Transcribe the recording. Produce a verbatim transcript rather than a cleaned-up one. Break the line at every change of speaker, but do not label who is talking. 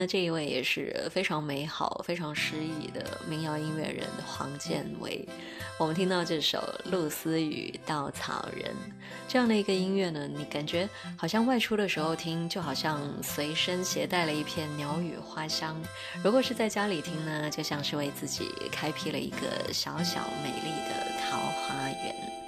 那这一位也是非常美好、非常诗意的民谣音乐人黄建伟。我们听到这首《露丝雨稻草人》这样的一个音乐呢，你感觉好像外出的时候听，就好像随身携带了一片鸟语花香；如果是在家里听呢，就像是为自己开辟了一个小小美丽的桃花源。